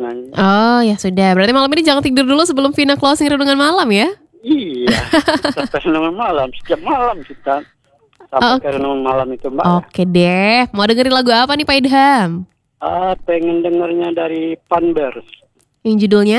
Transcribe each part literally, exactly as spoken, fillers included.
sebenarnya. Oh ya sudah, berarti malam ini jangan tidur dulu sebelum Vina closing renungan malam ya? Iya, sampai renungan malam, setiap malam kita sampai Oke. ke renungan malam itu Mbak. Oke deh, mau dengerin lagu apa nih Pak Idham? Ah, pengen dengarnya dari Panbers, Yang judulnya?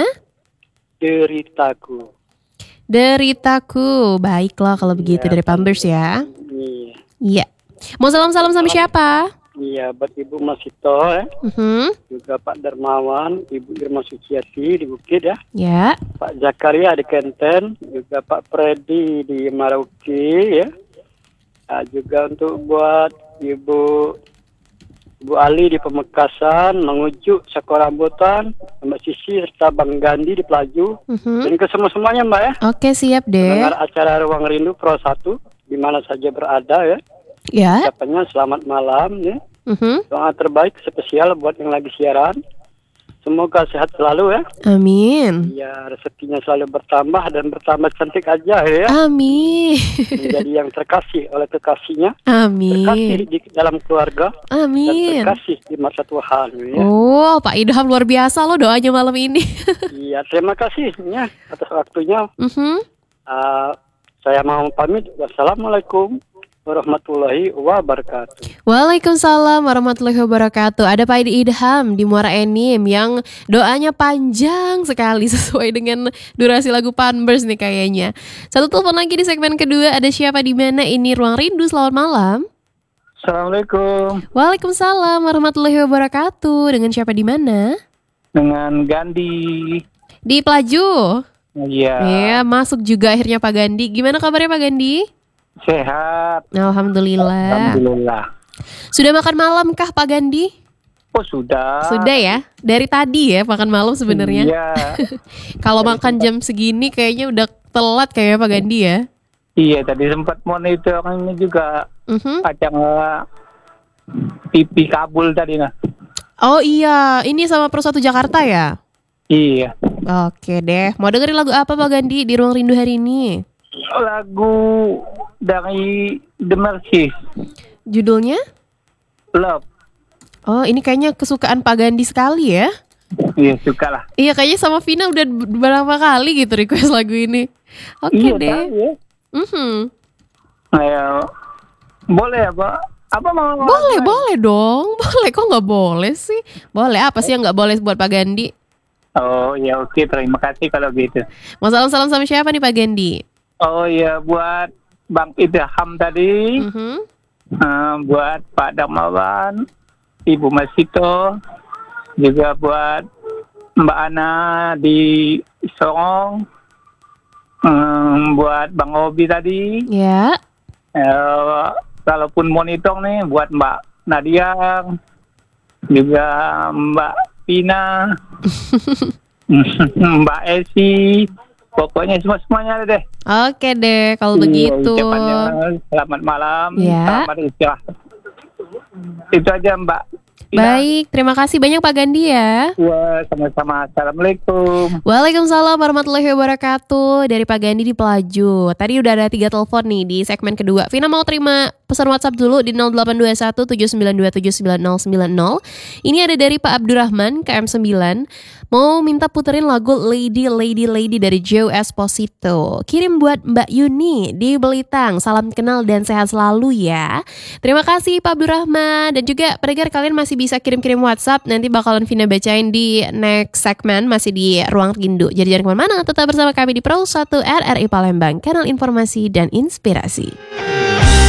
Deritaku. Deritaku. Baiklah kalau begitu Iya, dari Pampers ya. Iya, Iya. Mau salam-salam sama siapa? iya buat Ibu Masito ya, Mhm. juga Pak Darmawan, Ibu Irma Suciati di Bukit ya, Ya. Pak Zakaria di Kenten, juga Pak Freddy di Marauke ya. Ah, juga untuk buat Ibu Ibu Ali di Pemekasan, Mengujuk Sakorambutan, Mbak Sisi serta Bang Gandhi di Pelaju. Mhm. Dan ke semua-semuanya Mbak ya, Oke siap deh. dengar acara Ruang Rindu Pro satu di mana saja berada ya. Ya. Ucapannya selamat malam ya. Mhm. Doa terbaik spesial buat yang lagi siaran. Semoga sehat selalu ya. Amin. Ya, rezekinya selalu bertambah dan bertambah cantik aja ya. Amin. Menjadi yang terkasih oleh kekasihnya. Terkasih Amin. di dalam keluarga. Dan Amin. terkasih di masa Tuhan ya. Oh, Pak Idham luar biasa loh doanya malam ini. Iya, terima kasih ya atas waktunya. Mhm. Uh, saya mau pamit. Wassalamualaikum warahmatullahi wabarakatuh. Waalaikumsalam warahmatullahi wabarakatuh. Ada Pak Idham di Muara Enim yang doanya panjang sekali sesuai dengan durasi lagu Panbers nih kayaknya. Satu telepon lagi di segmen kedua. Ada siapa di mana? Ini Ruang Rindu. Selamat malam. Assalamualaikum. Waalaikumsalam warahmatullahi wabarakatuh. Dengan siapa di mana? Dengan Gandhi. Di Pelaju. Iya. Iya, masuk juga akhirnya Pak Gandhi. Gimana kabarnya Pak Gandhi? Sehat. Alhamdulillah. Alhamdulillah. Sudah makan malam kah Pak Gandhi? Oh sudah. Sudah ya? Dari tadi ya makan malam sebenarnya. Iya. Kalau makan jam segini kayaknya udah telat kayaknya Pak Gandhi ya. Iya tadi sempat monitornya juga Mhm. acara T V kabul tadi nah. Oh iya, ini sama Pro satu Jakarta ya? Iya. Oke deh, mau dengerin lagu apa Pak Gandhi di Ruang Rindu hari ini? Lagu dari The Mercy, Judulnya? Love. Oh ini kayaknya kesukaan Pak Gandhi sekali ya? Iya suka lah. Iya kayaknya sama Vina udah berapa kali gitu request lagu ini. Oke Iya deh. tahu ya. Mhm. Ayo. Boleh ya Pak? Apa mau? Boleh, boleh dong. Boleh, kok nggak boleh sih? Boleh, apa sih yang nggak boleh buat Pak Gandhi? Oh ya oke terima kasih kalau gitu. Mau salam-salam sama siapa nih Pak Gandhi? Oh ya buat Bang Idham tadi, Mhm. eh, buat Pak Darmawan, Ibu Masito, juga buat Mbak Ana di Sorong, eh, buat Bang Obi tadi, Ya. eh, kalaupun monitor nih buat Mbak Nadia, juga Mbak Pina, Mbak Esi, pokoknya semua semuanya deh. Oke deh, kalau Iya, begitu. ucapannya selamat malam, Ya. selamat istirahat. Itu aja Mbak. Ina. Baik, terima kasih banyak Pak Gandhi ya. Wah, sama-sama. Assalamualaikum. Waalaikumsalam warahmatullahi wabarakatuh. Dari Pak Gandhi di Pelaju. Tadi udah ada tiga telepon nih di segmen kedua. Vina mau terima pesan WhatsApp dulu di nol delapan dua satu tujuh sembilan dua tujuh sembilan nol sembilan nol. Ini ada dari Pak Abdurrahman K M sembilan. Mau minta puterin lagu Lady Lady Lady dari Joe Esposito. Kirim buat Mbak Yuni di Belitang. Salam kenal dan sehat selalu ya. Terima kasih Pak Abdurrahman. Dan juga pendengar kalian masih bisa kirim-kirim WhatsApp. Nanti bakalan Vina bacain di next segmen. Masih di Ruang Rindu. Jadi jangan kemana-mana. Tetap bersama kami di Pro satu R R I Palembang. Kanal informasi dan inspirasi.